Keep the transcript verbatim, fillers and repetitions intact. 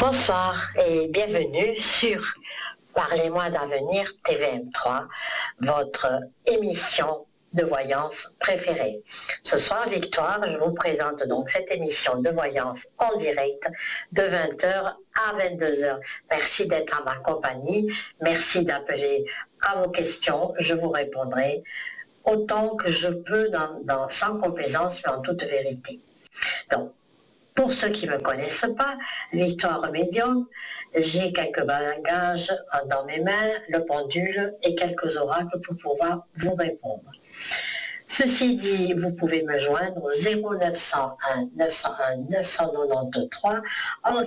Bonsoir et bienvenue sur Parlez-moi d'avenir T V M trois, votre émission de voyance préférée. Ce soir, Victoire, je vous présente donc cette émission de voyance en direct de vingt heures à vingt-deux heures. Merci d'être à ma compagnie, merci d'appeler à vos questions, je vous répondrai autant que je peux dans, dans sans complaisance mais en toute vérité. Donc, pour ceux qui ne me connaissent pas, Victoire Médium, j'ai quelques bagages dans mes mains, le pendule et quelques oracles pour pouvoir vous répondre. Ceci dit, vous pouvez me joindre au zéro neuf cent un neuf cent un neuf cent quatre-vingt-treize en